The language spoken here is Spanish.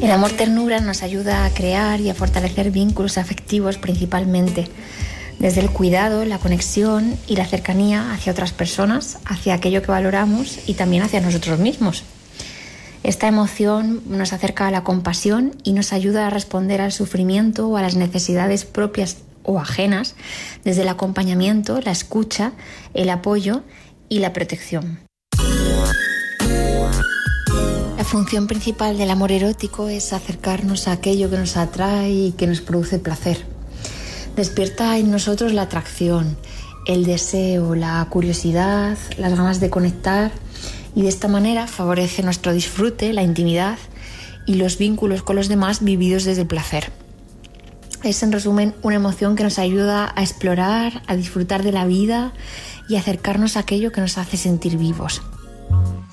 El amor ternura nos ayuda a crear y a fortalecer vínculos afectivos principalmente, desde el cuidado, la conexión y la cercanía hacia otras personas, hacia aquello que valoramos y también hacia nosotros mismos. Esta emoción nos acerca a la compasión y nos ayuda a responder al sufrimiento o a las necesidades propias o ajenas desde el acompañamiento, la escucha, el apoyo y la protección. La función principal del amor erótico es acercarnos a aquello que nos atrae y que nos produce placer. Despierta en nosotros la atracción, el deseo, la curiosidad, las ganas de conectar, y de esta manera favorece nuestro disfrute, la intimidad y los vínculos con los demás vividos desde el placer. Es, en resumen, una emoción que nos ayuda a explorar, a disfrutar de la vida y a acercarnos a aquello que nos hace sentir vivos.